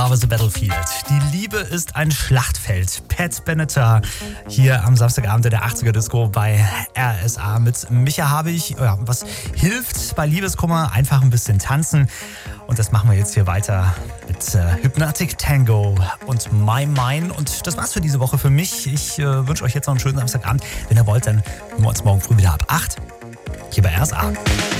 Love is a Battlefield. Die Liebe ist ein Schlachtfeld. Pat Benatar hier am Samstagabend in der 80er Disco bei RSA mit Micha Habich. Ja, was hilft bei Liebeskummer? Einfach ein bisschen tanzen. Und das machen wir jetzt hier weiter mit Hypnotic Tango und My Mine. Und das war's für diese Woche für mich. Ich wünsche euch jetzt noch einen schönen Samstagabend. Wenn ihr wollt, dann hören wir uns morgen früh wieder ab 8 hier bei RSA.